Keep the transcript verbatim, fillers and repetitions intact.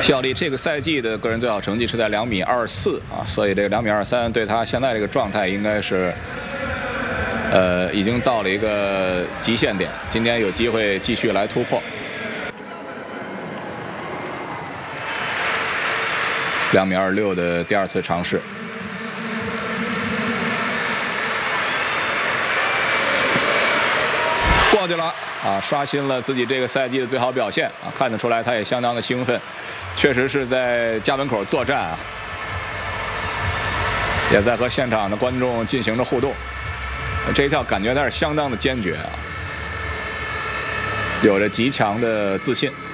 效力这个赛季的个人最好成绩是在两米二四啊，所以这个两米二三对他现在这个状态应该是，呃，已经到了一个极限点。今天有机会继续来突破。两米二六的第二次尝试。 过去了啊，刷新了自己这个赛季的最好表现啊，看得出来他也相当的兴奋，确实是在家门口作战啊，也在和现场的观众进行着互动。这一跳感觉他是相当的坚决啊，有着极强的自信。